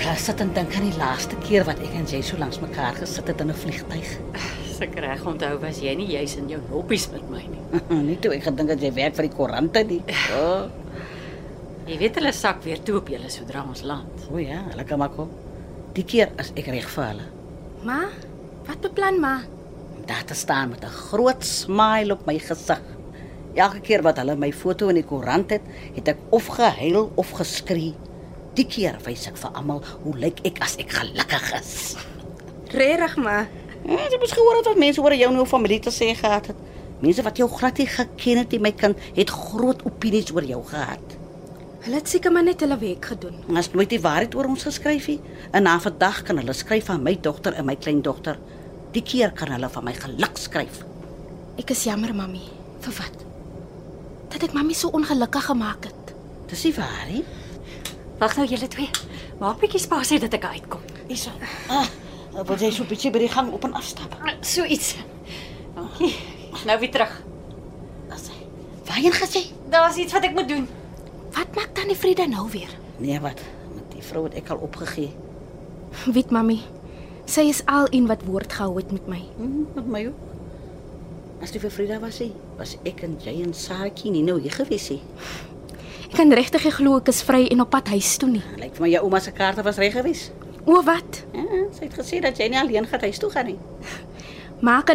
sit en dink aan die laaste keer wat ek en jy so langs mekaar gesit het in 'n vliegtuig. As ek reg onthou was jy nie juis in jou loppies met my nie. Nie toe ek gedink dat jy werk vir die koerante nie. O, Jy weet hulle sak weer toe op julle sodra ons land. o ja, lekker maar kom. Die keer as ek reg vir hulle. Ma, wat beplan ma? Om daar te staan met 'n groot smile op my gesig. Elke keer wat hulle my foto in die koerant het ek of gehuil of geskree. Die keer wys ek vir almal hoe lyk ek as ek gelukkig is. Regtig ma. Ja, jy het gehoor wat mense oor jou en jou familie te sê gehad het. Mense wat jou glad nie geken het, my kind, het groot opinies oor jou gehad. Hulle het seker maar net hulle werk gedoen. En as nooit die waarheid oor ons geskryf nie. En na vandag kan hulle skryf van my dogter en my kleindogter. Die keer kan hulle van my geluk skryf. Ek is jammer, mami. Vir wat? Dat ek mami so ongelukkig gemaak het. Dis nie waar nie. Wag nou julle twee. Maak bietjie spasie dat ek uitkom. Isa. Wil jy so 'n bietjie by die gang op en afstap? So iets. Dankie. Nou weer terug. Waarheen gaan jy? Daar's iets wat ek moet doen. Wat maak tannie Frida nou weer? Nee, wat? Met die vrou het ek al opgegee. Weet mami, sy is al een wat woord gehou het met my. Met my ook. As dit vir Frida was ek en jy en Saartjie nie nou hier gewees nie. Ek kan regtig nie glo ek is vry en op pad huis toe nie. Lyk vir my jou ouma se kaarte was reg gewees. O wat? Ja, sy het gesê dat jy nie alleen gaan huis toe gaan nie. Maak